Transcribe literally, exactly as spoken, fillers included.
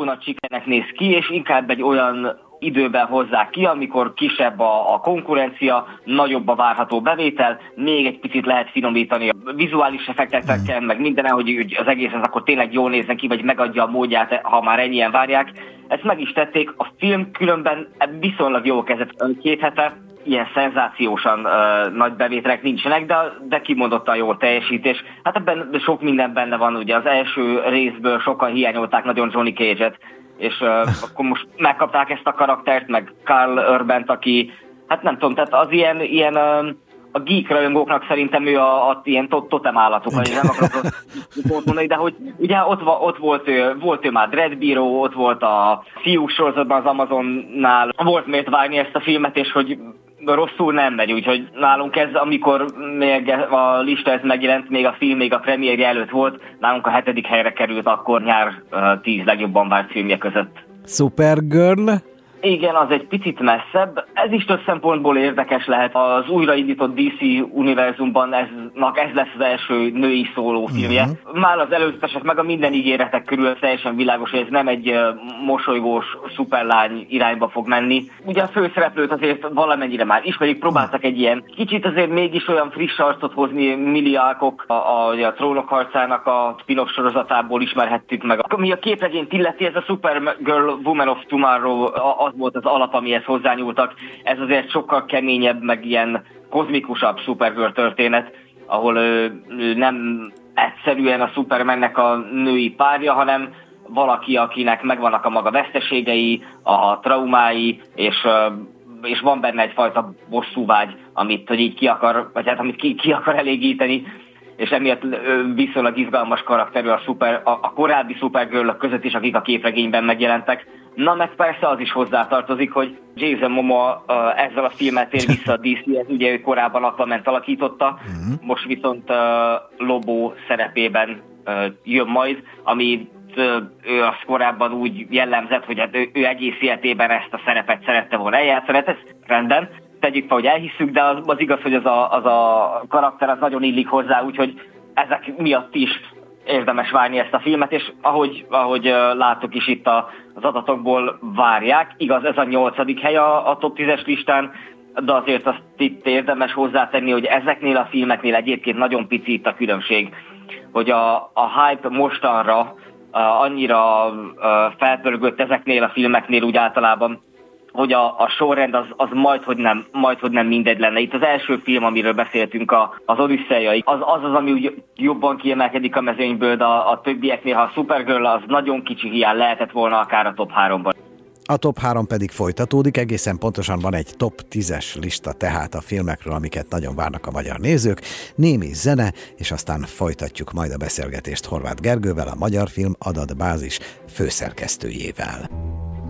túl nagy sikernek néz ki, és inkább egy olyan időben hozzák ki, amikor kisebb a, a konkurencia, nagyobb a várható bevétel, még egy picit lehet finomítani a vizuális effektekkel, meg minden, hogy az egész az akkor tényleg jól nézzen ki, vagy megadja a módját, ha már ennyien várják. Ezt meg is tették, a film különben viszonylag jó kezdett két hete, ilyen szenzációsan uh, nagy bevételek nincsenek, de, de kimondottan jó teljesítés. Hát ebben sok minden benne van, ugye az első részből sokan hiányolták nagyon Johnny Cage-et, és uh, akkor most megkapták ezt a karaktert, meg Karl Urbant, aki, hát nem tudom, tehát az ilyen, ilyen uh, a geek rajongóknak szerintem ő a, a ilyen totem állatuk, hogy nem akarok ott mondani, de hogy ugye ott, ott volt, ő, volt ő már Dread Bureau, ott volt a fiúk sorozatban az Amazonnál, volt miért várni ezt a filmet, és hogy rosszul nem megy, úgyhogy nálunk ez, amikor még a lista ez megjelent, még a film, még a premierje előtt volt, nálunk a hetedik helyre került akkor nyár tíz legjobban várt filmje között. Supergirl? Igen, az egy picit messzebb. Ez is több szempontból érdekes lehet. Az újraindított dé cé univerzumban ez, ez lesz az első női szóló filmje. Uh-huh. Már az előzetesek meg a minden ígéretek körül teljesen világos, hogy ez nem egy uh, mosolygós szuperlány irányba fog menni. Ugye a főszereplőt azért valamennyire már ismerik, próbáltak egy ilyen kicsit azért mégis olyan friss arcot hozni. Millie Alcock, a, a, a Trónok harcának a spin-off sorozatából ismerhettük meg. Mi a képregényt illeti, ez a Supergirl Woman of Tomorrow, a, az volt az alap, amihez hozzányúltak. Ez azért sokkal keményebb, meg ilyen kozmikusabb Supergirl történet, ahol ő, ő nem egyszerűen a Supermannek a női párja, hanem valaki, akinek megvannak a maga veszteségei, a traumái, és, és van benne egyfajta bosszúvágy, amit hogy így ki akar, vagy hát amit ki, ki akar elégíteni, és emiatt viszonylag izgalmas karakterű a, szuper, a, a korábbi Supergirl-ök között is, akik a képregényben megjelentek. Na meg persze az is hozzátartozik, hogy Jason Momoa uh, ezzel a filmet tér vissza a dé céhez, ugye ő korábban Aquament alakította, uh-huh. most viszont uh, Lobo szerepében uh, jön majd, ami uh, ő azt korábban úgy jellemzett, hogy hát ő, ő egész életében ezt a szerepet szerette volna eljátszani, hát ez rendben, tegyük fel, hogy elhisszük, de az, az igaz, hogy az a, az a karakter az nagyon illik hozzá, úgyhogy ezek miatt is érdemes várni ezt a filmet, és ahogy, ahogy uh, láttuk is itt a, az adatokból várják, igaz, ez a nyolcadik hely a, a top tízes listán, de azért azt itt érdemes hozzátenni, hogy ezeknél a filmeknél egyébként nagyon pici itt a különbség, hogy a, a hype mostanra uh, annyira uh, felpörgött ezeknél a filmeknél úgy általában, hogy a, a sorrend az, az majdhogy nem, majdhogy nem mindegy lenne. Itt az első film, amiről beszéltünk, a, az Odüsszeia, az, az az, ami úgy jobban kiemelkedik a mezőnyből, de a, a többieknél, ha a Supergirl az nagyon kicsi hiány lehetett volna akár a top háromban. A top három pedig folytatódik, egészen pontosan van egy top tízes lista tehát a filmekről, amiket nagyon várnak a magyar nézők, némi zene, és aztán folytatjuk majd a beszélgetést Horváth Gergővel, a Magyar Film Adatbázis főszerkesztőjével.